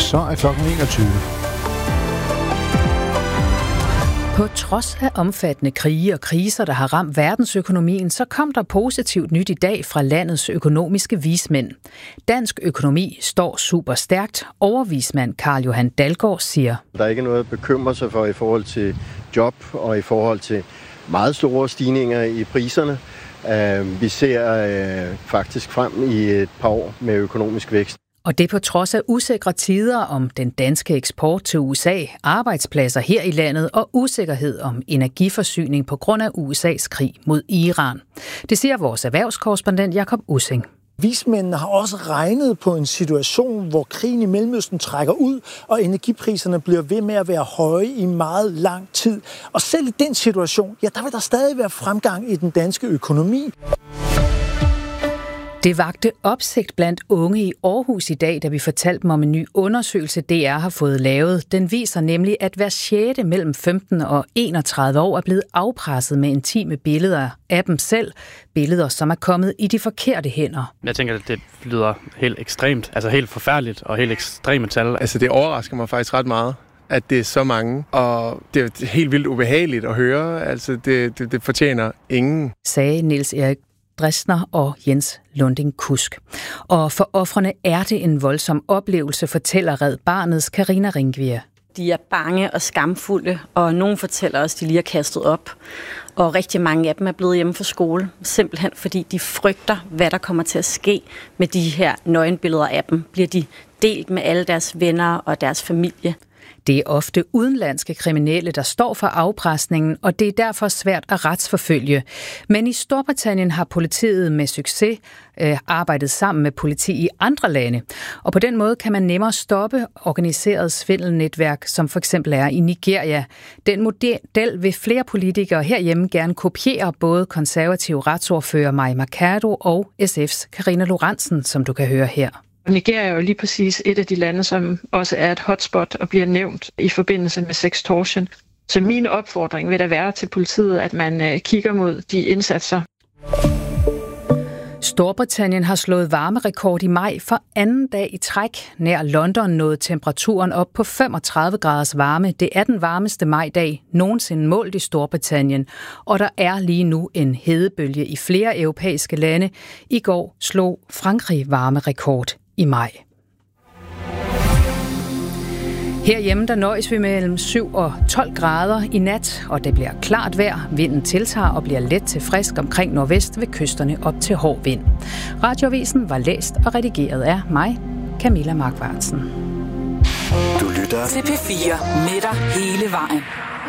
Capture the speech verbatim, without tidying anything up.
Så er klokken enogtyve. På trods af omfattende krige og kriser, der har ramt verdensøkonomien, så kom der positivt nyt i dag fra landets økonomiske vismænd. Dansk økonomi står super stærkt. Overvismand Carl Johan Dalgaard siger: Der er ikke noget at bekymre sig for i forhold til job og i forhold til meget store stigninger i priserne. Vi ser faktisk frem i et par år med økonomisk vækst. Og det på trods af usikre tider om den danske eksport til U S A, arbejdspladser her i landet og usikkerhed om energiforsyning på grund af U S A's krig mod Iran. Det siger vores erhvervskorrespondent Jakob Ussing. Vismændene har også regnet på en situation, hvor krigen i Mellemøsten trækker ud, og energipriserne bliver ved med at være høje i meget lang tid. Og selv i den situation, ja, der vil der stadig være fremgang i den danske økonomi. Det vakte opsigt blandt unge i Aarhus i dag, da vi fortalte dem om en ny undersøgelse, D R har fået lavet. Den viser nemlig, at hver sjette mellem femten og enogtredive år er blevet afpresset med intime billeder af dem selv. Billeder, som er kommet i de forkerte hænder. Jeg tænker, at det lyder helt ekstremt, altså helt forfærdeligt og helt ekstreme tal. Altså det overrasker mig faktisk ret meget, at det er så mange, og det er helt vildt ubehageligt at høre. Altså det, det, det fortjener ingen. Sagde Niels Erik Dresner og Jens Lunding Kusk. Og for ofrene er det en voldsom oplevelse, fortæller Red Barnets Karina Ringvier. De er bange og skamfulde, og nogen fortæller også, at de lige er kastet op. Og rigtig mange af dem er blevet hjemme fra skole, simpelthen fordi de frygter, hvad der kommer til at ske med de her nøgenbilleder af dem. Bliver de delt med alle deres venner og deres familie? Det er ofte udenlandske kriminelle, der står for afpresningen, og det er derfor svært at retsforfølge. Men i Storbritannien har politiet med succes øh, arbejdet sammen med politi i andre lande. Og på den måde kan man nemmere stoppe organiseret svindelnetværk, som for eksempel er i Nigeria. Den model vil flere politikere herhjemme gerne kopiere, både konservative retsordfører Mai Mercado og S F's Karina Lorentzen, som du kan høre her. Nigeria er jo lige præcis et af de lande, som også er et hotspot og bliver nævnt i forbindelse med sextortion. Så min opfordring vil da være til politiet, at man kigger mod de indsatser. Storbritannien har slået varmerekord i maj for anden dag i træk. Nær London nåede temperaturen op på femogtredive graders varme. Det er den varmeste majdag nogensinde målt i Storbritannien. Og der er lige nu en hedebølge i flere europæiske lande. I går slog Frankrig varmerekord i maj. Herhjemme der nøjes vi mellem syv og tolv grader i nat, og det bliver klart vejr. Vinden tiltager og bliver let til frisk omkring nordvest ved kysterne op til hård vind. Radioavisen var læst og redigeret af mig, Camilla Markvartsen. Du lytter til P fire med dig hele vejen.